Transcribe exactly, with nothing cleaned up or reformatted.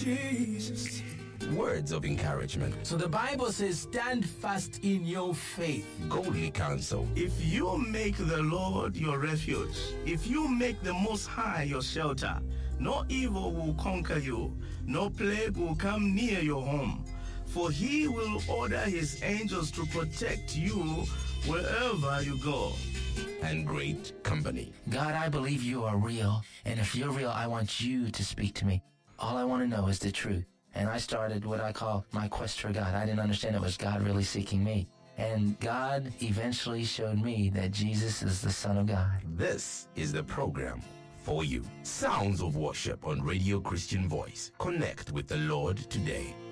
Jesus. Words of encouragement. So the Bible says, stand fast in your faith. Godly counsel. If you make the Lord your refuge, if you make the Most High your shelter, no evil will conquer you, no plague will come near your home. For he will order his angels to protect you wherever you go. And great company. God, I believe you are real. And if you're real, I want you to speak to me. All I want to know is the truth. And I started what I call my quest for God. I didn't understand it was God really seeking me. And God eventually showed me that Jesus is the Son of God. This is the program for you. Sounds of Worship on Radio Christian Voice. Connect with the Lord today.